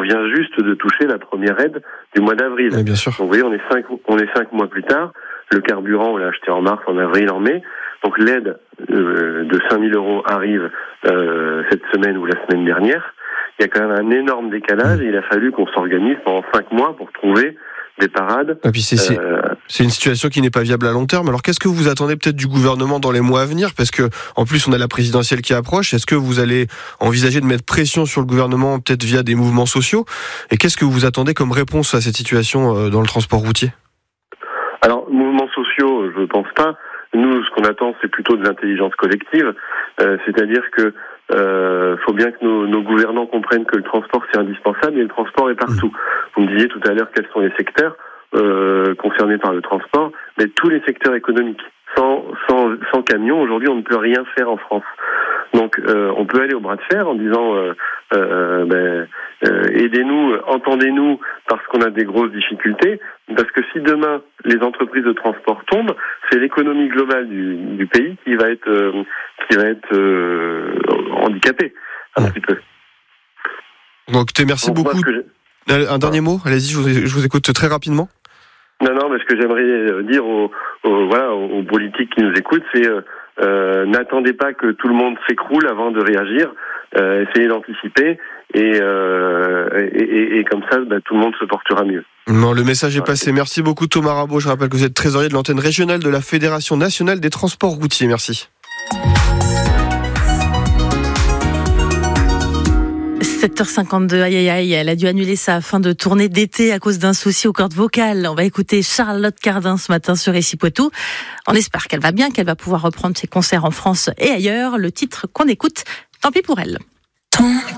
vient juste de toucher la première aide du mois d'avril. Oui, bien sûr. Donc, vous voyez, on est 5 mois plus tard. Le carburant, on l'a acheté en mars, en avril, en mai. Donc l'aide de 5 000 € arrive cette semaine ou la semaine dernière. Il y a quand même un énorme décalage et il a fallu qu'on s'organise pendant 5 mois pour trouver des parades. Et puis c'est une situation qui n'est pas viable à long terme. Alors qu'est-ce que vous attendez peut-être du gouvernement dans les mois à venir ? Parce que en plus on a la présidentielle qui approche. Est-ce que vous allez envisager de mettre pression sur le gouvernement peut-être via des mouvements sociaux ? Et qu'est-ce que vous attendez comme réponse à cette situation dans le transport routier ? Alors mouvements sociaux, je ne pense pas. Nous, ce qu'on attend, c'est plutôt de l'intelligence collective. C'est-à-dire que faut bien que nos gouvernants comprennent que le transport c'est indispensable et le transport est partout. Vous me disiez tout à l'heure quels sont les secteurs concernés par le transport, mais tous les secteurs économiques. Sans camion, aujourd'hui, on ne peut rien faire en France. Donc, on peut aller au bras de fer en disant aidez-nous, entendez-nous parce qu'on a des grosses difficultés. Parce que si demain les entreprises de transport tombent, c'est l'économie globale du pays qui va être handicapée un petit peu. Donc, merci beaucoup. Un dernier mot, allez-y, je vous écoute très rapidement. Non, mais ce que j'aimerais dire aux politiques qui nous écoutent, c'est n'attendez pas que tout le monde s'écroule avant de réagir. Essayez d'anticiper et comme ça, tout le monde se portera mieux. Non, le message est passé. Merci beaucoup Thomas Rabault. Je rappelle que vous êtes trésorier de l'antenne régionale de la Fédération nationale des transports routiers. Merci. 7h52, aïe, elle a dû annuler sa fin de tournée d'été à cause d'un souci aux cordes vocales. On va écouter Charlotte Cardin ce matin sur RCI Poitou. On espère qu'elle va bien, qu'elle va pouvoir reprendre ses concerts en France et ailleurs. Le titre qu'on écoute, tant pis pour elle.